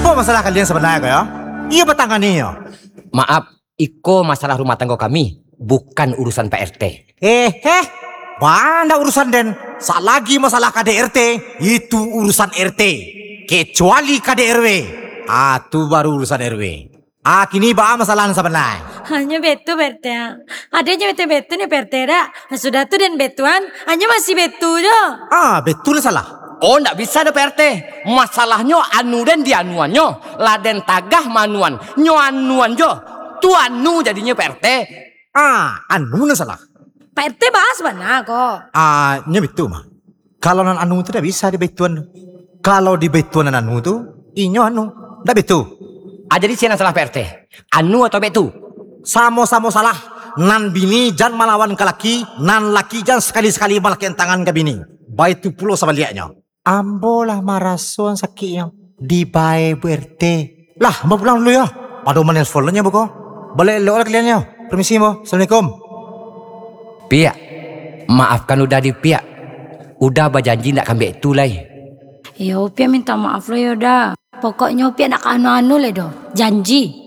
Apa masalah kalian sebenarnya kaya? Iya bertangani ya. Maaf, iko masalah rumah tangga kami, bukan urusan Pak RT. Mana urusan Den? Saat lagi masalah KDRT, itu urusan RT. Kecuali KDRW. Itu baru urusan RW. Kini bah masalah sebenarnya. Hanya betu Pak RT. Adanya betu nih Pak RT dah. Sudah tu dan betuan, hanya masih betu je. Betul salah. Oh, ndak bisa deh Pak RT. Masalahnya anu dan dianuannya. Laden tagah manuan. Nyo anuan jo. Tu anu jadinya Pak RT. Anu salah. Pak RT bahas mana kok? Nya betul mah. Kalau nan anu itu tidak bisa di betuan. Kalau di betuan nan anu itu, inyo anu. Tidak betul. Jadi siapa salah Pak RT? Anu atau betu? Sama-sama salah. Nan bini jan malawan ke laki. Nan laki jan sekali-sekali malakin tangan ke bini. Baik tu pulau sebaliknya. Ambolah marasuan sakitnya. Di baik Bu RT. Lah, mau pulang dulu ya. Aduh menelponnya buko. Balik lo kalian ya. Permisi mo. Assalamualaikum. Pia, maafkan udah di Pia. Udah berjanji nak kambek tu lah. Ya Upia minta maaf lo ya dah. Pokoknya Upia nak anu-anu le doh. Janji.